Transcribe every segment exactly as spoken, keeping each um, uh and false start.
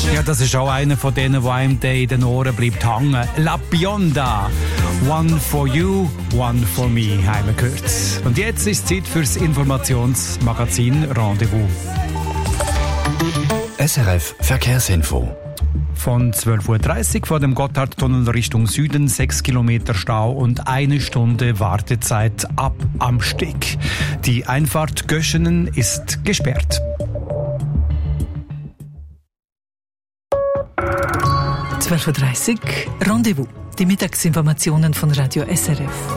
Ja, das ist auch einer von denen, der einem in den Ohren bleibt hängen. La Bionda. One for you, one for me, haben wir gehört. Und jetzt ist Zeit fürs Informationsmagazin Rendezvous. S R F Verkehrsinfo. Von zwölf Uhr dreißig vor dem Gotthardtunnel Richtung Süden, sechs Kilometer Stau und eine Stunde Wartezeit ab am Steg. Die Einfahrt Göschenen ist gesperrt. zwölf Uhr dreißig, Rendezvous. Die Mittagsinformationen von Radio S R F.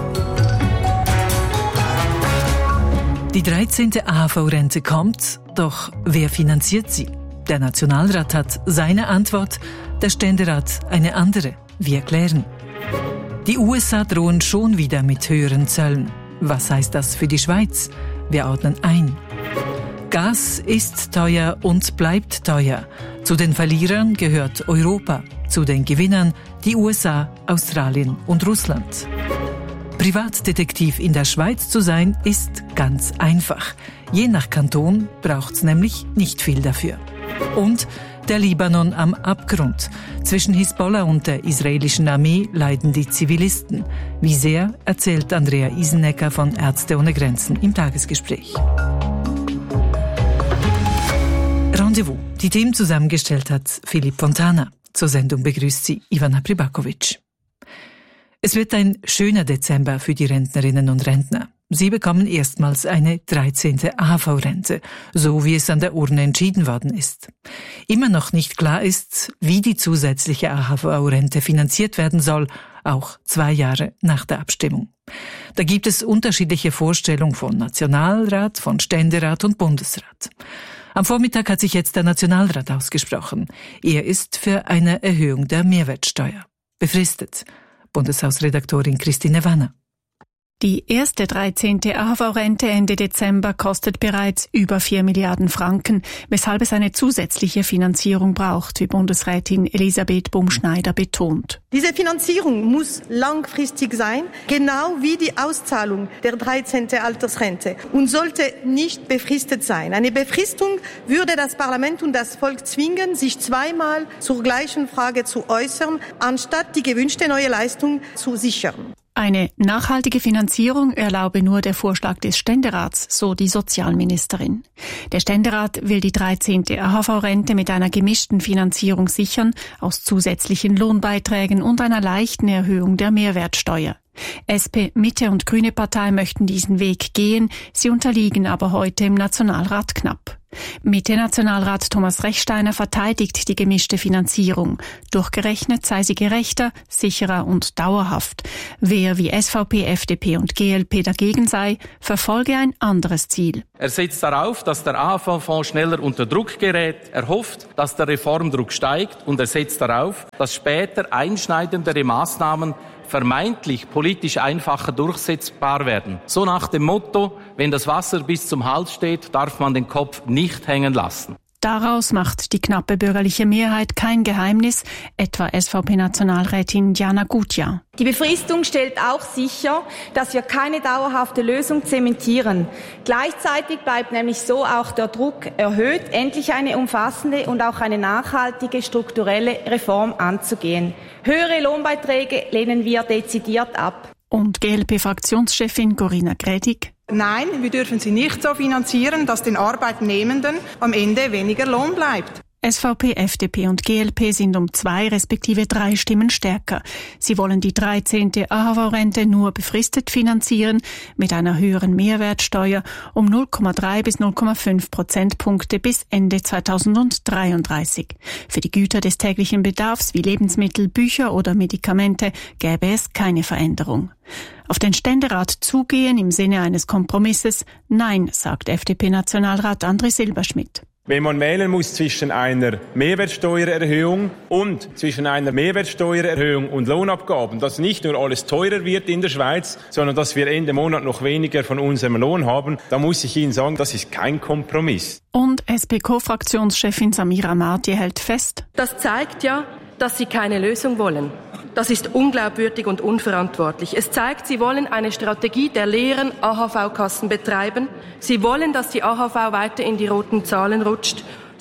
Die dreizehnte A H V-Rente kommt, doch wer finanziert sie? Der Nationalrat hat seine Antwort, der Ständerat eine andere. Wir klären. Die U S A drohen schon wieder mit höheren Zöllen. Was heißt das für die Schweiz? Wir ordnen ein. Gas ist teuer und bleibt teuer. Zu den Verlierern gehört Europa, zu den Gewinnern die U S A, Australien und Russland. Privatdetektiv in der Schweiz zu sein, ist ganz einfach. Je nach Kanton braucht's nämlich nicht viel dafür. Und der Libanon am Abgrund. Zwischen Hisbollah und der israelischen Armee leiden die Zivilisten. Wie sehr, erzählt Andrea Isenecker von Ärzte ohne Grenzen im Tagesgespräch. Rendezvous. Die Themen zusammengestellt hat Philipp Fontana. Zur Sendung begrüßt sie Ivana Pribakovic. Es wird ein schöner Dezember für die Rentnerinnen und Rentner. Sie bekommen erstmals eine dreizehnte A H V-Rente, so wie es an der Urne entschieden worden ist. Immer noch nicht klar ist, wie die zusätzliche A H V-Rente finanziert werden soll, auch zwei Jahre nach der Abstimmung. Da gibt es unterschiedliche Vorstellungen von Nationalrat, von Ständerat und Bundesrat. Am Vormittag hat sich jetzt der Nationalrat ausgesprochen. Er ist für eine Erhöhung der Mehrwertsteuer. Befristet. Bundeshausredaktorin Christine Wanner. Die erste dreizehnte A H V-Rente Ende Dezember kostet bereits über vier Milliarden Franken, weshalb es eine zusätzliche Finanzierung braucht, wie Bundesrätin Elisabeth Bumschneider betont. Diese Finanzierung muss langfristig sein, genau wie die Auszahlung der dreizehnten Altersrente, und sollte nicht befristet sein. Eine Befristung würde das Parlament und das Volk zwingen, sich zweimal zur gleichen Frage zu äußern, anstatt die gewünschte neue Leistung zu sichern. Eine nachhaltige Finanzierung erlaube nur der Vorschlag des Ständerats, so die Sozialministerin. Der Ständerat will die dreizehnte A H V-Rente mit einer gemischten Finanzierung sichern, aus zusätzlichen Lohnbeiträgen und einer leichten Erhöhung der Mehrwertsteuer. S P, Mitte und Grüne Partei möchten diesen Weg gehen, sie unterliegen aber heute im Nationalrat knapp. Mitte-Nationalrat Thomas Rechsteiner verteidigt die gemischte Finanzierung. Durchgerechnet sei sie gerechter, sicherer und dauerhaft. Wer wie S V P, F D P und G L P dagegen sei, verfolge ein anderes Ziel. Er setzt darauf, dass der A H V-Fonds schneller unter Druck gerät. Er hofft, dass der Reformdruck steigt, und er setzt darauf, dass später einschneidendere Maßnahmen vermeintlich politisch einfacher durchsetzbar werden. So nach dem Motto, wenn das Wasser bis zum Hals steht, darf man den Kopf nicht hängen lassen. Daraus macht die knappe bürgerliche Mehrheit kein Geheimnis, etwa S V P-Nationalrätin Diana Gutjahr. Die Befristung stellt auch sicher, dass wir keine dauerhafte Lösung zementieren. Gleichzeitig bleibt nämlich so auch der Druck erhöht, endlich eine umfassende und auch eine nachhaltige strukturelle Reform anzugehen. Höhere Lohnbeiträge lehnen wir dezidiert ab. Und G L P-Fraktionschefin Corinna Gredig. Nein, wir dürfen sie nicht so finanzieren, dass den Arbeitnehmenden am Ende weniger Lohn bleibt. S V P, F D P und G L P sind um zwei respektive drei Stimmen stärker. Sie wollen die dreizehnte A H V-Rente nur befristet finanzieren, mit einer höheren Mehrwertsteuer um null Komma drei bis null Komma fünf Prozentpunkte bis Ende zweitausenddreiunddreißig. Für die Güter des täglichen Bedarfs wie Lebensmittel, Bücher oder Medikamente gäbe es keine Veränderung. Auf den Ständerat zugehen im Sinne eines Kompromisses? Nein, sagt F D P-Nationalrat André Silberschmidt. Wenn man wählen muss zwischen einer Mehrwertsteuererhöhung und zwischen einer Mehrwertsteuererhöhung und Lohnabgaben, dass nicht nur alles teurer wird in der Schweiz, sondern dass wir Ende Monat noch weniger von unserem Lohn haben, da muss ich Ihnen sagen, das ist kein Kompromiss. Und S P-Co-Fraktionschefin Samira Marti hält fest: Das zeigt ja, dass Sie keine Lösung wollen. Das ist unglaubwürdig und unverantwortlich. Es zeigt, Sie wollen eine Strategie der leeren A H V-Kassen betreiben. Sie wollen, dass die A H V weiter in die roten Zahlen rutscht.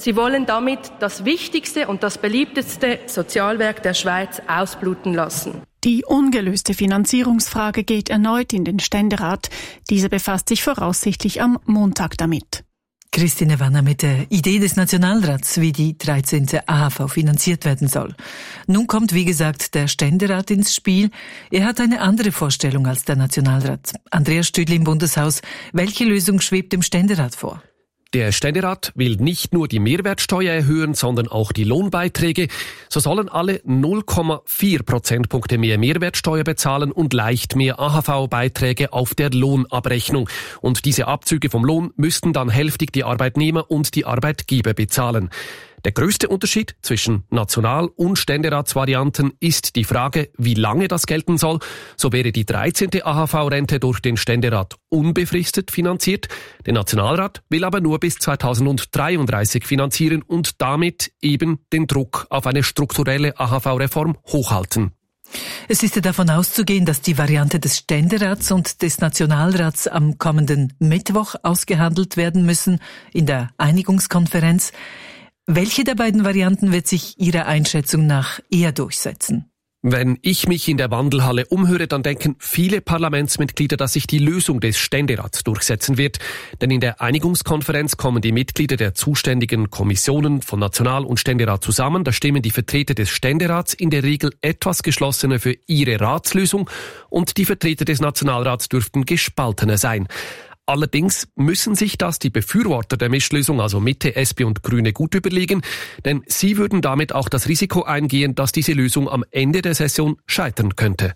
Sie wollen damit das wichtigste und das beliebteste Sozialwerk der Schweiz ausbluten lassen. Die ungelöste Finanzierungsfrage geht erneut in den Ständerat. Dieser befasst sich voraussichtlich am Montag damit. Christine Wanner mit der Idee des Nationalrats, wie die dreizehnte A H V finanziert werden soll. Nun kommt, wie gesagt, der Ständerat ins Spiel. Er hat eine andere Vorstellung als der Nationalrat. Andreas Stüdli im Bundeshaus. Welche Lösung schwebt dem Ständerat vor? Der Ständerat will nicht nur die Mehrwertsteuer erhöhen, sondern auch die Lohnbeiträge. So sollen alle null Komma vier Prozentpunkte mehr Mehrwertsteuer bezahlen und leicht mehr A H V-Beiträge auf der Lohnabrechnung. Und diese Abzüge vom Lohn müssten dann hälftig die Arbeitnehmer und die Arbeitgeber bezahlen. Der größte Unterschied zwischen National- und Ständeratsvarianten ist die Frage, wie lange das gelten soll. So wäre die dreizehnte A H V-Rente durch den Ständerat unbefristet finanziert. Der Nationalrat will aber nur bis zweitausenddreiunddreißig finanzieren und damit eben den Druck auf eine strukturelle A H V-Reform hochhalten. Es ist ja davon auszugehen, dass die Variante des Ständerats und des Nationalrats am kommenden Mittwoch ausgehandelt werden müssen in der Einigungskonferenz. Welche der beiden Varianten wird sich Ihrer Einschätzung nach eher durchsetzen? Wenn ich mich in der Wandelhalle umhöre, dann denken viele Parlamentsmitglieder, dass sich die Lösung des Ständerats durchsetzen wird. Denn in der Einigungskonferenz kommen die Mitglieder der zuständigen Kommissionen von National- und Ständerat zusammen. Da stimmen die Vertreter des Ständerats in der Regel etwas geschlossener für ihre Ratslösung und die Vertreter des Nationalrats dürften gespaltener sein. Allerdings müssen sich das die Befürworter der Mischlösung, also Mitte, S P und Grüne, gut überlegen, denn sie würden damit auch das Risiko eingehen, dass diese Lösung am Ende der Session scheitern könnte.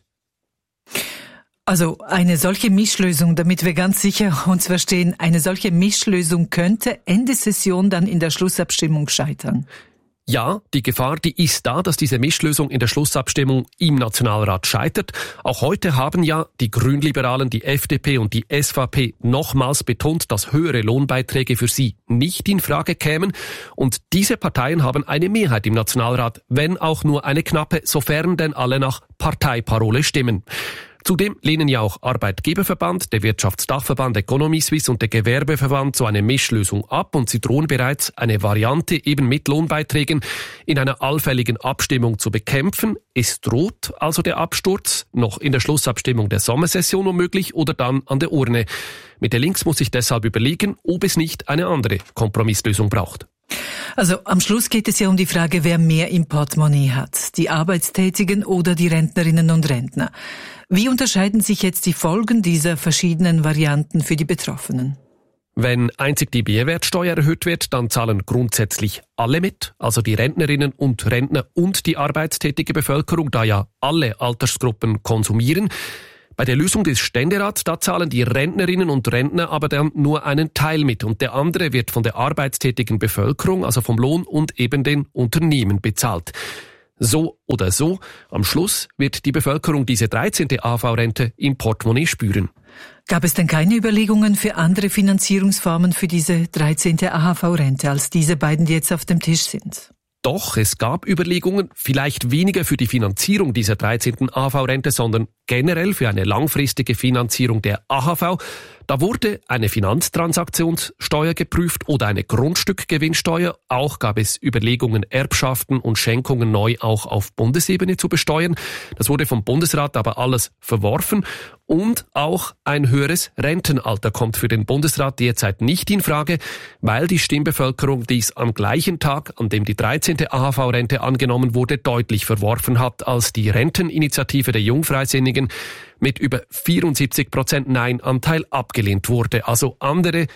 Also eine solche Mischlösung, damit wir ganz sicher uns verstehen, eine solche Mischlösung könnte Ende Session dann in der Schlussabstimmung scheitern. Ja, die Gefahr, die ist da, dass diese Mischlösung in der Schlussabstimmung im Nationalrat scheitert. Auch heute haben ja die Grünliberalen, die F D P und die S V P nochmals betont, dass höhere Lohnbeiträge für sie nicht in Frage kämen. Und diese Parteien haben eine Mehrheit im Nationalrat, wenn auch nur eine knappe, sofern denn alle nach Parteiparole stimmen. Zudem lehnen ja auch Arbeitgeberverband, der Wirtschaftsdachverband Economy Suisse und der Gewerbeverband so eine Mischlösung ab und sie drohen bereits, eine Variante eben mit Lohnbeiträgen in einer allfälligen Abstimmung zu bekämpfen. Es droht also der Absturz, noch in der Schlussabstimmung der Sommersession womöglich oder dann an der Urne. Mitte Links muss sich deshalb überlegen, ob es nicht eine andere Kompromisslösung braucht. Also am Schluss geht es ja um die Frage, wer mehr im Portemonnaie hat, die Arbeitstätigen oder die Rentnerinnen und Rentner. Wie unterscheiden sich jetzt die Folgen dieser verschiedenen Varianten für die Betroffenen? Wenn einzig die Mehrwertsteuer erhöht wird, dann zahlen grundsätzlich alle mit, also die Rentnerinnen und Rentner und die arbeitstätige Bevölkerung, da ja alle Altersgruppen konsumieren. Bei der Lösung des Ständerats, da zahlen die Rentnerinnen und Rentner aber dann nur einen Teil mit und der andere wird von der arbeitstätigen Bevölkerung, also vom Lohn und eben den Unternehmen bezahlt. So oder so, am Schluss wird die Bevölkerung diese dreizehnte A H V-Rente im Portemonnaie spüren. Gab es denn keine Überlegungen für andere Finanzierungsformen für diese dreizehnte A H V-Rente als diese beiden, die jetzt auf dem Tisch sind? Doch, es gab Überlegungen, vielleicht weniger für die Finanzierung dieser dreizehnten A H V-Rente, sondern generell für eine langfristige Finanzierung der A H V. Da wurde eine Finanztransaktionssteuer geprüft oder eine Grundstückgewinnsteuer. Auch gab es Überlegungen, Erbschaften und Schenkungen neu auch auf Bundesebene zu besteuern. Das wurde vom Bundesrat aber alles verworfen. Und auch ein höheres Rentenalter kommt für den Bundesrat derzeit nicht in Frage, weil die Stimmbevölkerung dies am gleichen Tag, an dem die dreizehnte A H V-Rente angenommen wurde, deutlich verworfen hat, als die Renteninitiative der Jungfreisinnigen mit über vierundsiebzig Prozent Nein-Anteil abgelehnt wurde. Also andere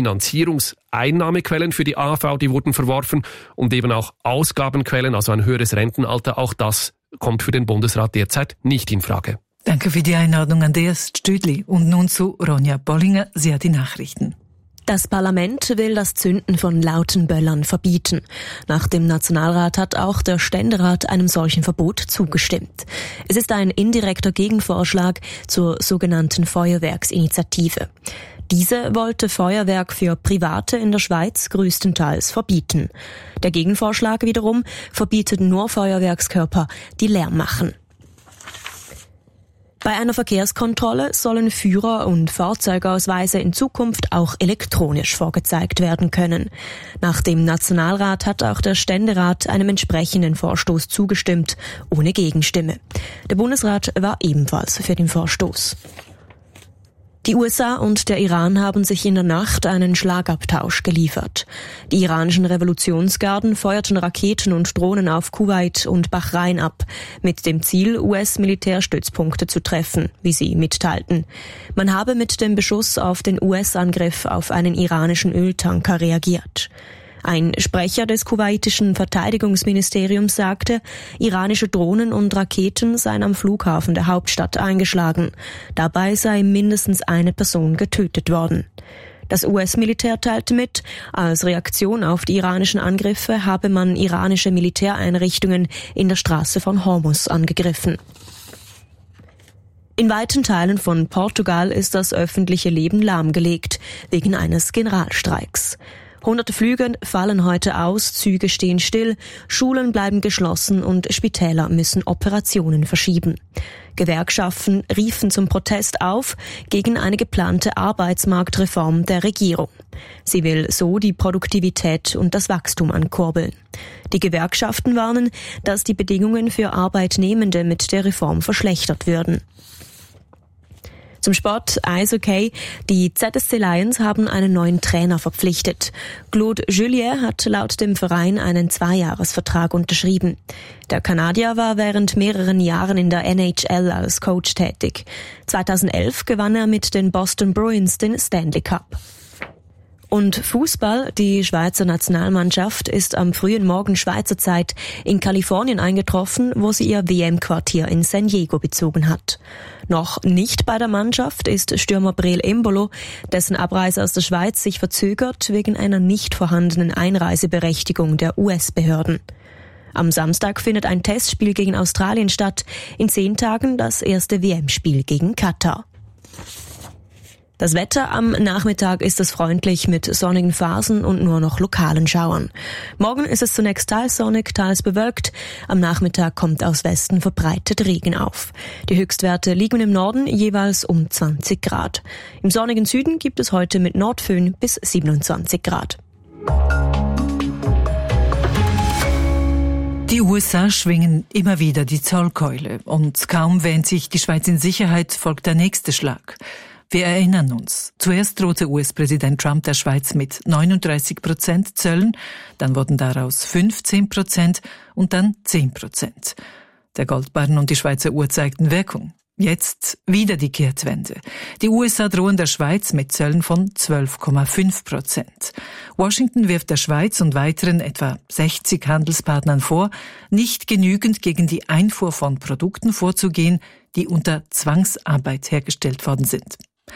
Finanzierungseinnahmequellen für die A H V, die wurden verworfen und eben auch Ausgabenquellen, also ein höheres Rentenalter, auch das kommt für den Bundesrat derzeit nicht in Frage. Danke für die Einladung, Andreas Stüdli. Und nun zu Ronja Bollinger. Sie hat die Nachrichten. Das Parlament will das Zünden von lauten Böllern verbieten. Nach dem Nationalrat hat auch der Ständerat einem solchen Verbot zugestimmt. Es ist ein indirekter Gegenvorschlag zur sogenannten Feuerwerksinitiative. Diese wollte Feuerwerk für Private in der Schweiz größtenteils verbieten. Der Gegenvorschlag wiederum verbietet nur Feuerwerkskörper, die Lärm machen. Bei einer Verkehrskontrolle sollen Führer- und Fahrzeugausweise in Zukunft auch elektronisch vorgezeigt werden können. Nach dem Nationalrat hat auch der Ständerat einem entsprechenden Vorstoß zugestimmt, ohne Gegenstimme. Der Bundesrat war ebenfalls für den Vorstoß. Die U S A und der Iran haben sich in der Nacht einen Schlagabtausch geliefert. Die iranischen Revolutionsgarden feuerten Raketen und Drohnen auf Kuwait und Bahrain ab, mit dem Ziel, U S-Militärstützpunkte zu treffen, wie sie mitteilten. Man habe mit dem Beschuss auf den U S-Angriff auf einen iranischen Öltanker reagiert. Ein Sprecher des kuwaitischen Verteidigungsministeriums sagte, iranische Drohnen und Raketen seien am Flughafen der Hauptstadt eingeschlagen. Dabei sei mindestens eine Person getötet worden. Das U S-Militär teilte mit, als Reaktion auf die iranischen Angriffe habe man iranische Militäreinrichtungen in der Straße von Hormuz angegriffen. In weiten Teilen von Portugal ist das öffentliche Leben lahmgelegt, wegen eines Generalstreiks. Hunderte Flüge fallen heute aus, Züge stehen still, Schulen bleiben geschlossen und Spitäler müssen Operationen verschieben. Gewerkschaften riefen zum Protest auf gegen eine geplante Arbeitsmarktreform der Regierung. Sie will so die Produktivität und das Wachstum ankurbeln. Die Gewerkschaften warnen, dass die Bedingungen für Arbeitnehmende mit der Reform verschlechtert würden. Zum Sport Eishockey. Die Z S C Lions haben einen neuen Trainer verpflichtet. Claude Julien hat laut dem Verein einen Zweijahresvertrag unterschrieben. Der Kanadier war während mehreren Jahren in der N H L als Coach tätig. zweitausendelf gewann er mit den Boston Bruins den Stanley Cup. Und Fußball. Die Schweizer Nationalmannschaft ist am frühen Morgen Schweizer Zeit in Kalifornien eingetroffen, wo sie ihr W M-Quartier in San Diego bezogen hat. Noch nicht bei der Mannschaft ist Stürmer Breel Embolo, dessen Abreise aus der Schweiz sich verzögert wegen einer nicht vorhandenen Einreiseberechtigung der U S-Behörden. Am Samstag findet ein Testspiel gegen Australien statt, in zehn Tagen das erste W M-Spiel gegen Katar. Das Wetter am Nachmittag ist es freundlich mit sonnigen Phasen und nur noch lokalen Schauern. Morgen ist es zunächst teils sonnig, teils bewölkt. Am Nachmittag kommt aus Westen verbreitet Regen auf. Die Höchstwerte liegen im Norden jeweils um zwanzig Grad. Im sonnigen Süden gibt es heute mit Nordföhn bis siebenundzwanzig Grad. Die U S A schwingen immer wieder die Zollkeule und kaum wähnt sich die Schweiz in Sicherheit, folgt der nächste Schlag. Wir erinnern uns. Zuerst drohte U S-Präsident Trump der Schweiz mit neununddreißig Prozent Zöllen, dann wurden daraus fünfzehn Prozent und dann zehn Prozent. Der Goldbarren und die Schweizer Uhr zeigten Wirkung. Jetzt wieder die Kehrtwende. Die U S A drohen der Schweiz mit Zöllen von zwölf Komma fünf Prozent. Washington wirft der Schweiz und weiteren etwa sechzig Handelspartnern vor, nicht genügend gegen die Einfuhr von Produkten vorzugehen, die unter Zwangsarbeit hergestellt worden sind.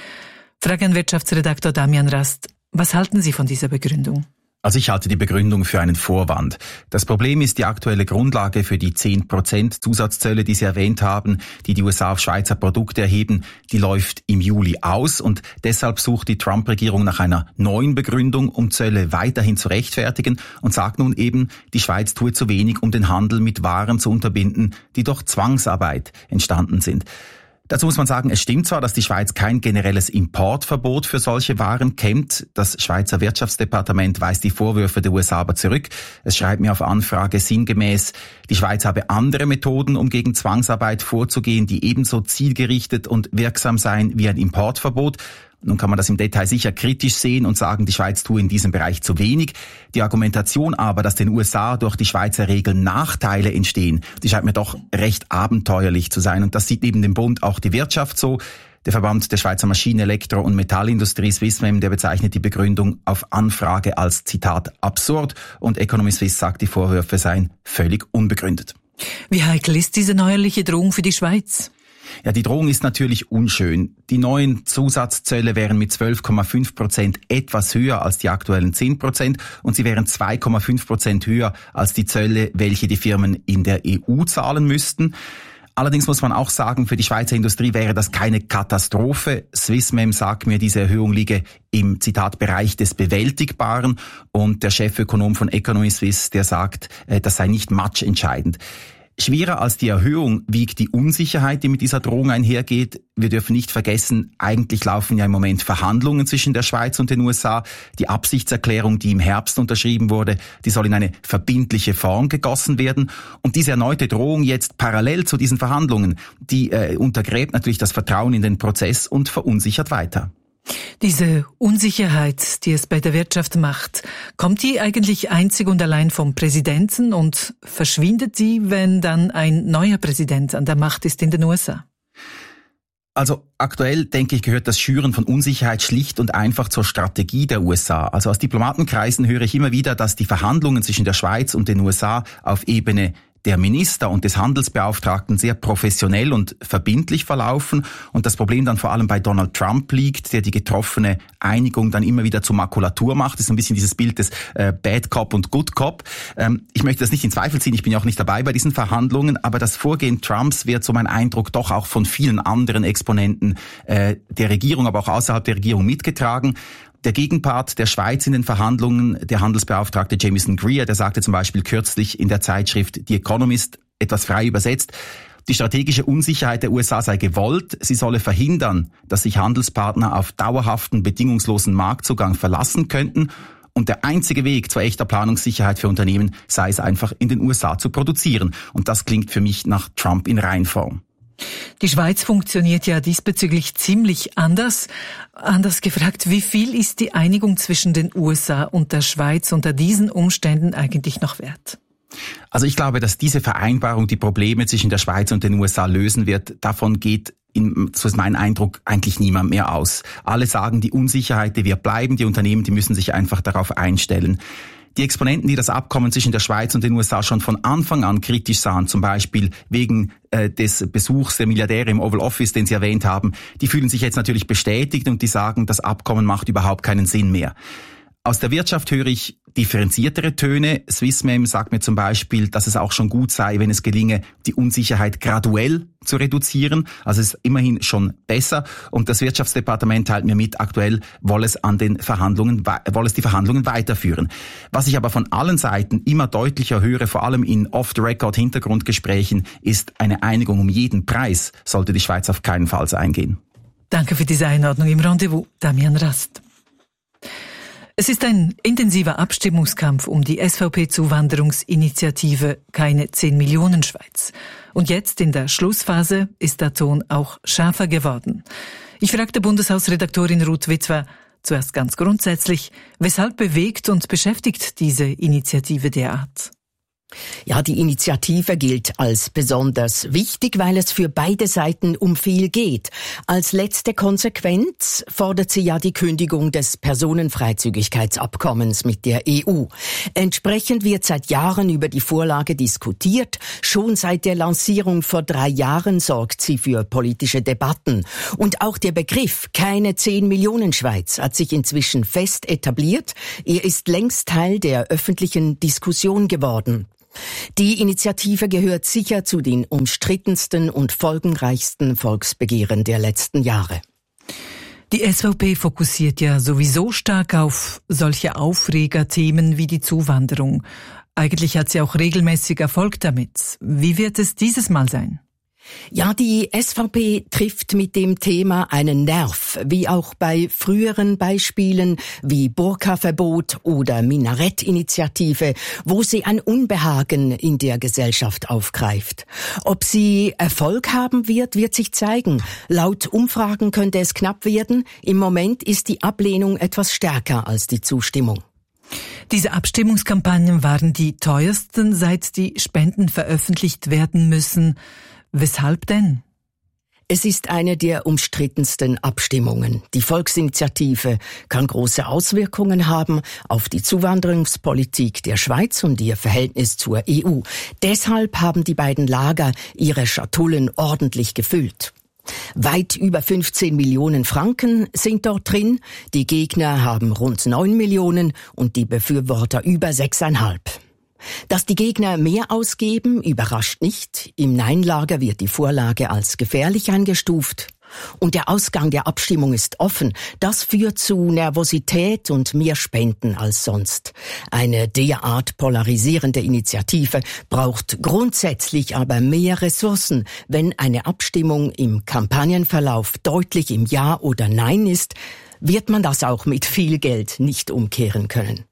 Frage an Wirtschaftsredaktor Damian Rast. Was halten Sie von dieser Begründung? Also ich halte die Begründung für einen Vorwand. Das Problem ist die aktuelle Grundlage für die zehn Prozent Zusatzzölle, die Sie erwähnt haben, die die U S A auf Schweizer Produkte erheben, die läuft im Juli aus und deshalb sucht die Trump-Regierung nach einer neuen Begründung, um Zölle weiterhin zu rechtfertigen und sagt nun eben, die Schweiz tue zu wenig, um den Handel mit Waren zu unterbinden, die durch Zwangsarbeit entstanden sind. Dazu muss man sagen, es stimmt zwar, dass die Schweiz kein generelles Importverbot für solche Waren kennt. Das Schweizer Wirtschaftsdepartement weist die Vorwürfe der U S A aber zurück. Es schreibt mir auf Anfrage sinngemäß, die Schweiz habe andere Methoden, um gegen Zwangsarbeit vorzugehen, die ebenso zielgerichtet und wirksam seien wie ein Importverbot. Nun kann man das im Detail sicher kritisch sehen und sagen, die Schweiz tue in diesem Bereich zu wenig. Die Argumentation aber, dass den U S A durch die Schweizer Regeln Nachteile entstehen, die scheint mir doch recht abenteuerlich zu sein. Und das sieht neben dem Bund auch die Wirtschaft so. Der Verband der Schweizer Maschinen-, Elektro- und Metallindustrie Swissmem, der bezeichnet die Begründung auf Anfrage als, Zitat, absurd. Und Economy Suisse sagt, die Vorwürfe seien völlig unbegründet. Wie heikel ist diese neuerliche Drohung für die Schweiz? Ja, die Drohung ist natürlich unschön. Die neuen Zusatzzölle wären mit zwölf Komma fünf Prozent etwas höher als die aktuellen zehn Prozent und sie wären zwei Komma fünf Prozent höher als die Zölle, welche die Firmen in der E U zahlen müssten. Allerdings muss man auch sagen, für die Schweizer Industrie wäre das keine Katastrophe. Swissmem sagt mir, diese Erhöhung liege im, Zitat, Bereich des Bewältigbaren. Und der Chefökonom von Economy Suisse, der sagt, das sei nicht matchentscheidend. Schwerer als die Erhöhung wiegt die Unsicherheit, die mit dieser Drohung einhergeht. Wir dürfen nicht vergessen, eigentlich laufen ja im Moment Verhandlungen zwischen der Schweiz und den U S A. Die Absichtserklärung, die im Herbst unterschrieben wurde, die soll in eine verbindliche Form gegossen werden. Und diese erneute Drohung jetzt parallel zu diesen Verhandlungen, die äh, untergräbt natürlich das Vertrauen in den Prozess und verunsichert weiter. Diese Unsicherheit, die es bei der Wirtschaft macht, kommt die eigentlich einzig und allein vom Präsidenten und verschwindet die, wenn dann ein neuer Präsident an der Macht ist in den U S A? Also aktuell, denke ich, gehört das Schüren von Unsicherheit schlicht und einfach zur Strategie der U S A. Also aus Diplomatenkreisen höre ich immer wieder, dass die Verhandlungen zwischen der Schweiz und den U S A auf Ebene der Minister und des Handelsbeauftragten sehr professionell und verbindlich verlaufen und das Problem dann vor allem bei Donald Trump liegt, der die getroffene Einigung dann immer wieder zur Makulatur macht. Das ist ein bisschen dieses Bild des äh, Bad Cop und Good Cop. Ähm, ich möchte das nicht in Zweifel ziehen, ich bin ja auch nicht dabei bei diesen Verhandlungen, aber das Vorgehen Trumps wird, so mein Eindruck, doch auch von vielen anderen Exponenten äh, der Regierung, aber auch außerhalb der Regierung mitgetragen. Der Gegenpart der Schweiz in den Verhandlungen, der Handelsbeauftragte Jamieson Greer, der sagte zum Beispiel kürzlich in der Zeitschrift The Economist, etwas frei übersetzt, die strategische Unsicherheit der U S A sei gewollt, sie solle verhindern, dass sich Handelspartner auf dauerhaften, bedingungslosen Marktzugang verlassen könnten und der einzige Weg zu echter Planungssicherheit für Unternehmen sei es einfach, in den U S A zu produzieren. Und das klingt für mich nach Trump in Reinform. Die Schweiz funktioniert ja diesbezüglich ziemlich anders. Anders gefragt, wie viel ist die Einigung zwischen den U S A und der Schweiz unter diesen Umständen eigentlich noch wert? Also ich glaube, dass diese Vereinbarung die Probleme zwischen der Schweiz und den U S A lösen wird. Davon geht, in, so ist mein Eindruck, eigentlich niemand mehr aus. Alle sagen, die Unsicherheit, die wird bleiben, die Unternehmen, die müssen sich einfach darauf einstellen. Die Exponenten, die das Abkommen zwischen der Schweiz und den U S A schon von Anfang an kritisch sahen, zum Beispiel wegen äh, des Besuchs der Milliardäre im Oval Office, den Sie erwähnt haben, die fühlen sich jetzt natürlich bestätigt und die sagen, das Abkommen macht überhaupt keinen Sinn mehr. Aus der Wirtschaft höre ich differenziertere Töne. Swissmem sagt mir zum Beispiel, dass es auch schon gut sei, wenn es gelinge, die Unsicherheit graduell zu reduzieren. Also es ist immerhin schon besser. Und das Wirtschaftsdepartement teilt mir mit, aktuell wolle es an den Verhandlungen, wolle es die Verhandlungen weiterführen. Was ich aber von allen Seiten immer deutlicher höre, vor allem in Off-the-Record-Hintergrundgesprächen, ist eine Einigung um jeden Preis, sollte die Schweiz auf keinen Fall eingehen. Danke für diese Einordnung im Rendezvous, Damian Rast. Es ist ein intensiver Abstimmungskampf um die S V P-Zuwanderungsinitiative Keine zehn Millionen Schweiz. Und jetzt in der Schlussphase ist der Ton auch schärfer geworden. Ich fragte Bundeshausredaktorin Ruth Witwer zuerst ganz grundsätzlich, weshalb bewegt und beschäftigt diese Initiative derart? Ja, die Initiative gilt als besonders wichtig, weil es für beide Seiten um viel geht. Als letzte Konsequenz fordert sie ja die Kündigung des Personenfreizügigkeitsabkommens mit der E U. Entsprechend wird seit Jahren über die Vorlage diskutiert. Schon seit der Lancierung vor drei Jahren sorgt sie für politische Debatten. Und auch der Begriff keine zehn Millionen Schweiz hat sich inzwischen fest etabliert. Er ist längst Teil der öffentlichen Diskussion geworden. Die Initiative gehört sicher zu den umstrittensten und folgenreichsten Volksbegehren der letzten Jahre. Die S V P fokussiert ja sowieso stark auf solche Aufregerthemen wie die Zuwanderung. Eigentlich hat sie auch regelmäßig Erfolg damit. Wie wird es dieses Mal sein? Ja, die S V P trifft mit dem Thema einen Nerv, wie auch bei früheren Beispielen wie Burka-Verbot oder Minarett-Initiative, wo sie ein Unbehagen in der Gesellschaft aufgreift. Ob sie Erfolg haben wird, wird sich zeigen. Laut Umfragen könnte es knapp werden. Im Moment ist die Ablehnung etwas stärker als die Zustimmung. Diese Abstimmungskampagnen waren die teuersten, seit die Spenden veröffentlicht werden müssen. Weshalb denn? Es ist eine der umstrittensten Abstimmungen. Die Volksinitiative kann große Auswirkungen haben auf die Zuwanderungspolitik der Schweiz und ihr Verhältnis zur E U. Deshalb haben die beiden Lager ihre Schatullen ordentlich gefüllt. Weit über fünfzehn Millionen Franken sind dort drin. Die Gegner haben rund neun Millionen und die Befürworter über sechseinhalb. Dass die Gegner mehr ausgeben, überrascht nicht. Im Nein-Lager wird die Vorlage als gefährlich eingestuft. Und der Ausgang der Abstimmung ist offen. Das führt zu Nervosität und mehr Spenden als sonst. Eine derart polarisierende Initiative braucht grundsätzlich aber mehr Ressourcen. Wenn eine Abstimmung im Kampagnenverlauf deutlich im Ja oder Nein ist, wird man das auch mit viel Geld nicht umkehren können.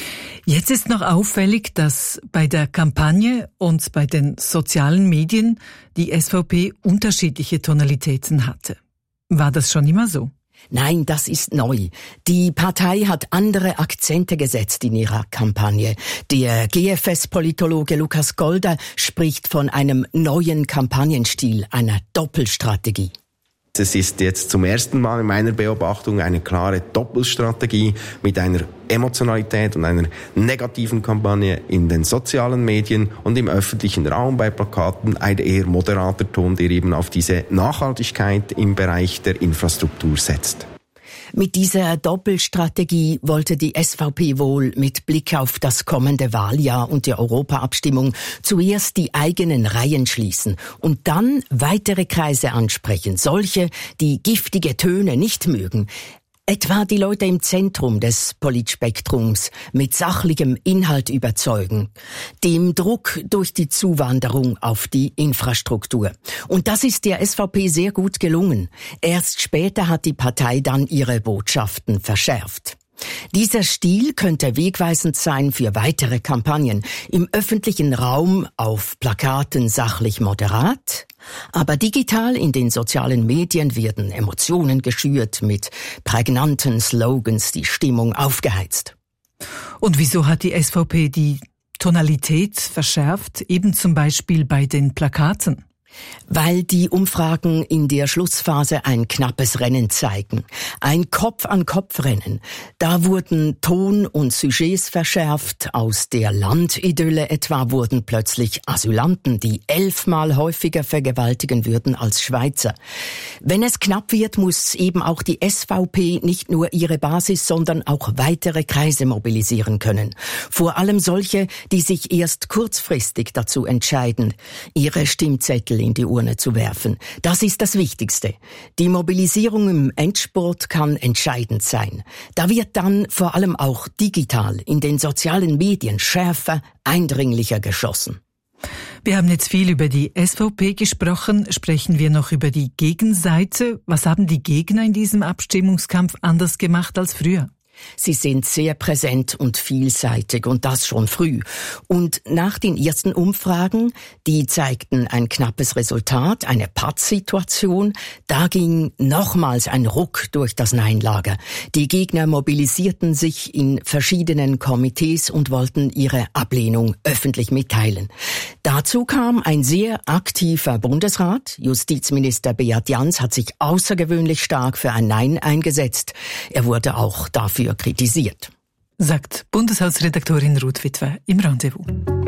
Jetzt ist noch auffällig, dass bei der Kampagne und bei den sozialen Medien die S V P unterschiedliche Tonalitäten hatte. War das schon immer so? Nein, das ist neu. Die Partei hat andere Akzente gesetzt in ihrer Kampagne. Der G F S-Politologe Lukas Golder spricht von einem neuen Kampagnenstil, einer Doppelstrategie. Es ist jetzt zum ersten Mal in meiner Beobachtung eine klare Doppelstrategie mit einer Emotionalität und einer negativen Kampagne in den sozialen Medien und im öffentlichen Raum bei Plakaten ein eher moderater Ton, der eben auf diese Nachhaltigkeit im Bereich der Infrastruktur setzt. Mit dieser Doppelstrategie wollte die S V P wohl mit Blick auf das kommende Wahljahr und die Europaabstimmung zuerst die eigenen Reihen schließen und dann weitere Kreise ansprechen, solche, die giftige Töne nicht mögen. Etwa die Leute im Zentrum des Politspektrums mit sachlichem Inhalt überzeugen, dem Druck durch die Zuwanderung auf die Infrastruktur. Und das ist der S V P sehr gut gelungen. Erst später hat die Partei dann ihre Botschaften verschärft. Dieser Stil könnte wegweisend sein für weitere Kampagnen. Im öffentlichen Raum auf Plakaten sachlich moderat, aber digital in den sozialen Medien werden Emotionen geschürt, mit prägnanten Slogans die Stimmung aufgeheizt. Und wieso hat die S V P die Tonalität verschärft, eben zum Beispiel bei den Plakaten? Weil die Umfragen in der Schlussphase ein knappes Rennen zeigen. Ein Kopf-an-Kopf-Rennen. Da wurden Ton und Sujets verschärft. Aus der Landidylle etwa wurden plötzlich Asylanten, die elfmal häufiger vergewaltigen würden als Schweizer. Wenn es knapp wird, muss eben auch die S V P nicht nur ihre Basis, sondern auch weitere Kreise mobilisieren können. Vor allem solche, die sich erst kurzfristig dazu entscheiden, ihre Stimmzettel in die Urne zu werfen. Das ist das Wichtigste. Die Mobilisierung im Endspurt kann entscheidend sein. Da wird dann vor allem auch digital in den sozialen Medien schärfer, eindringlicher geschossen. Wir haben jetzt viel über die S V P gesprochen. Sprechen wir noch über die Gegenseite. Was haben die Gegner in diesem Abstimmungskampf anders gemacht als früher? Sie sind sehr präsent und vielseitig und das schon früh. Und nach den ersten Umfragen, die zeigten ein knappes Resultat, eine Pattsituation, da ging nochmals ein Ruck durch das Nein-Lager. Die Gegner mobilisierten sich in verschiedenen Komitees und wollten ihre Ablehnung öffentlich mitteilen. Dazu kam ein sehr aktiver Bundesrat. Justizminister Beat Jans hat sich außergewöhnlich stark für ein Nein eingesetzt. Er wurde auch dafür kritisiert. Sagt Bundeshausredaktorin Ruth Witwer im Rendezvous.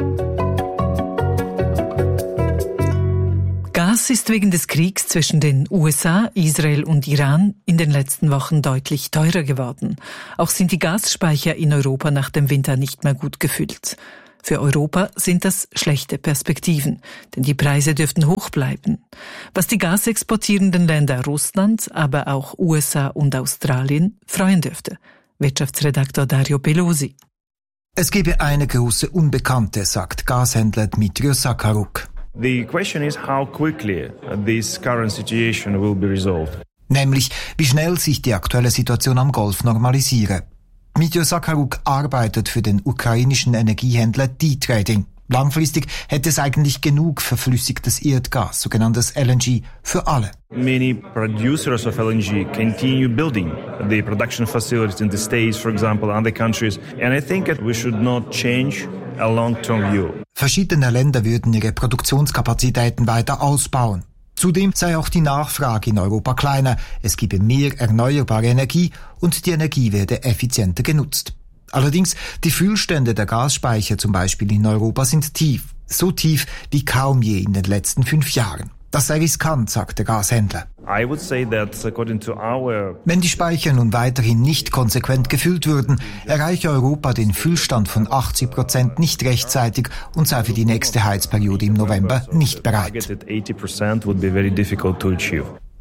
Gas ist wegen des Kriegs zwischen den U S A, Israel und Iran in den letzten Wochen deutlich teurer geworden. Auch sind die Gasspeicher in Europa nach dem Winter nicht mehr gut gefüllt. Für Europa sind das schlechte Perspektiven, denn die Preise dürften hoch bleiben. Was die gasexportierenden Länder Russland, aber auch U S A und Australien freuen dürfte. Wirtschaftsredaktor Dario Pelosi. Es gebe eine große Unbekannte, sagt Gashändler Dmitrios Sakharuk. The question is how quickly this current situation will be resolved. Nämlich, wie schnell sich die aktuelle Situation am Golf normalisiere. Dmitrios Sakharuk arbeitet für den ukrainischen Energiehändler D-Trading. Langfristig hätte es eigentlich genug verflüssigtes Erdgas, sogenanntes L N G, für alle. Many producers of L N G continue building the production facilities in the States, for example, and other countries. And I think that we should not change a long-term view. Verschiedene Länder würden ihre Produktionskapazitäten weiter ausbauen. Zudem sei auch die Nachfrage in Europa kleiner, es gebe mehr erneuerbare Energie und die Energie werde effizienter genutzt. Allerdings, die Füllstände der Gasspeicher zum Beispiel in Europa sind tief, so tief wie kaum je in den letzten fünf Jahren. Das sei riskant, sagt der Gashändler. I would say that according to our Wenn die Speicher nun weiterhin nicht konsequent gefüllt würden, erreiche Europa den Füllstand von achtzig Prozent nicht rechtzeitig und sei für die nächste Heizperiode im November nicht bereit.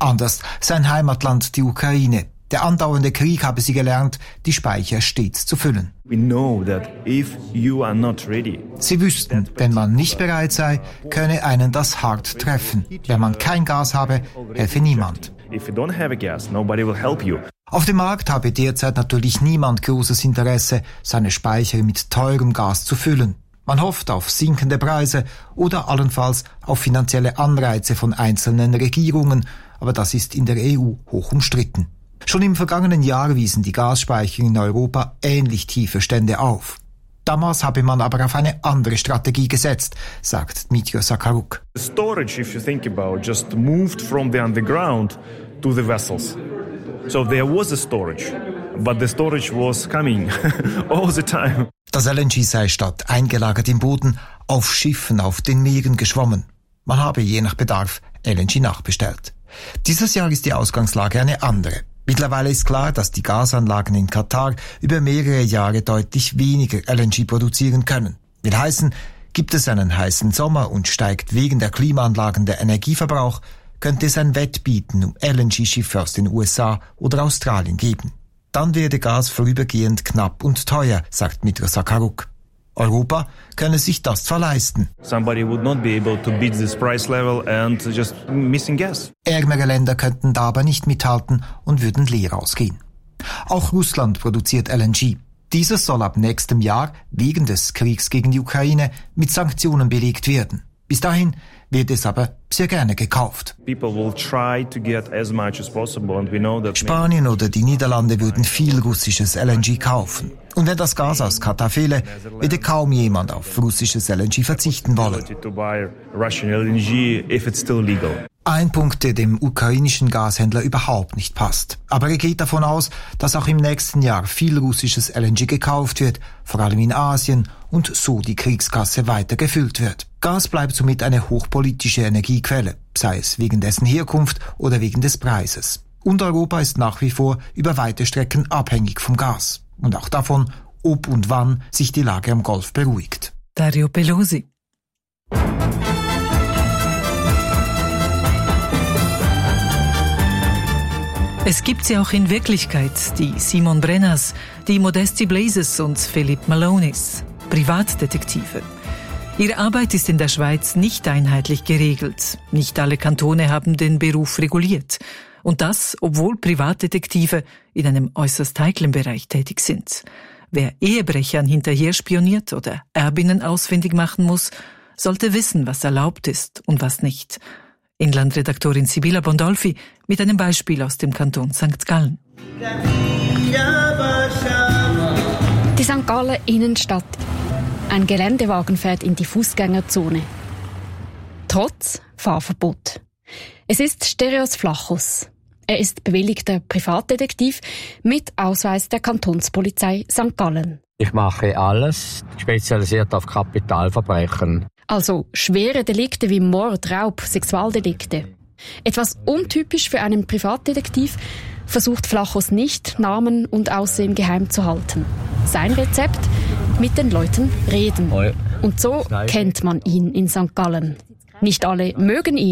Anders sein Heimatland, die Ukraine. Der andauernde Krieg habe sie gelernt, die Speicher stets zu füllen. We know that if you are not ready, sie wüssten, wenn man nicht bereit sei, könne einen das hart treffen. Wenn man kein Gas habe, helfe niemand. If you don't have a gas, nobody will help you. Auf dem Markt habe derzeit natürlich niemand großes Interesse, seine Speicher mit teurem Gas zu füllen. Man hofft auf sinkende Preise oder allenfalls auf finanzielle Anreize von einzelnen Regierungen, aber das ist in der E U hoch umstritten. Schon im vergangenen Jahr wiesen die Gasspeicher in Europa ähnlich tiefe Stände auf. Damals habe man aber auf eine andere Strategie gesetzt, sagt Dmytro Sakharuk. The storage, if you think about, just moved from the underground to the vessels. So there was a storage, but the storage was coming all the time. Das L N G sei statt eingelagert im Boden auf Schiffen auf den Meeren geschwommen. Man habe je nach Bedarf L N G nachbestellt. Dieses Jahr ist die Ausgangslage eine andere. Mittlerweile ist klar, dass die Gasanlagen in Katar über mehrere Jahre deutlich weniger L N G produzieren können. Will heißen, gibt es einen heißen Sommer und steigt wegen der Klimaanlagen der Energieverbrauch, könnte es ein Wettbieten um L N G-Schiffe aus den U S A oder Australien geben. Dann werde Gas vorübergehend knapp und teuer, sagt Dmytro Sakharuk. Europa könne sich das zwar leisten. Somebody would not be able to beat this price level and just missing gas. Ärmere Länder könnten da aber nicht mithalten und würden leer ausgehen. Auch Russland produziert L N G. Dieses soll ab nächstem Jahr wegen des Kriegs gegen die Ukraine mit Sanktionen belegt werden. Bis dahin wird es aber sehr gerne gekauft. Spanien oder die Niederlande würden viel russisches L N G kaufen. Und wenn das Gas aus Katar fehle, würde kaum jemand auf russisches L N G verzichten wollen. Ein Punkt, der dem ukrainischen Gashändler überhaupt nicht passt. Aber er geht davon aus, dass auch im nächsten Jahr viel russisches L N G gekauft wird, vor allem in Asien, und so die Kriegskasse weiter gefüllt wird. Gas bleibt somit eine hochpolitische Energiequelle, sei es wegen dessen Herkunft oder wegen des Preises. Und Europa ist nach wie vor über weite Strecken abhängig vom Gas. Und auch davon, ob und wann sich die Lage am Golf beruhigt. Dario Pelosi. Es gibt sie auch in Wirklichkeit, die Simon Brenners, die Modesty Blazes und Philippe Malonis, Privatdetektive. Ihre Arbeit ist in der Schweiz nicht einheitlich geregelt. Nicht alle Kantone haben den Beruf reguliert. Und das, obwohl Privatdetektive in einem äußerst heiklen Bereich tätig sind. Wer Ehebrechern hinterher spioniert oder Erbinnen ausfindig machen muss, sollte wissen, was erlaubt ist und was nicht. Inlandredaktorin Sibylla Bondolfi mit einem Beispiel aus dem Kanton Sankt Gallen. Die Sankt Gallen Innenstadt. Ein Geländewagen fährt in die Fußgängerzone. Trotz Fahrverbot. Es ist Stereos Flachus. Er ist bewilligter Privatdetektiv mit Ausweis der Kantonspolizei Sankt Gallen. Ich mache alles, spezialisiert auf Kapitalverbrechen. Also schwere Delikte wie Mord, Raub, Sexualdelikte. Etwas untypisch für einen Privatdetektiv, versucht Flachus nicht, Namen und Aussehen geheim zu halten. Sein Rezept? Mit den Leuten reden. Und so kennt man ihn in Sankt Gallen. Nicht alle mögen ihn.